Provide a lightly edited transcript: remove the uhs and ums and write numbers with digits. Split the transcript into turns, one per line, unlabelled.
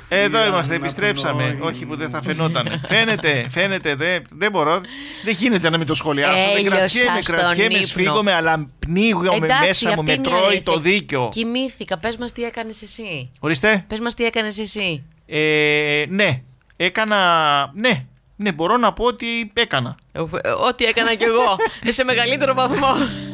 Εδώ είμαστε, επιστρέψαμε. Όχι που δεν θα φαινόταν. Φαίνεται, δεν μπορώ. Δεν γίνεται να μην το σχολιάσω. Δεν κρατιέμαι, σφίγγομαι, αλλά πνίγομαι μέσα μου, με τρώει το δίκιο.
Κοιμήθηκα, πες μας τι έκανες εσύ.
Ορίστε.
Πες μας τι έκανες εσύ.
Ναι, έκανα. Ναι, μπορώ να πω ότι έκανα.
Ό,τι έκανα κι εγώ. Σε μεγαλύτερο βαθμό.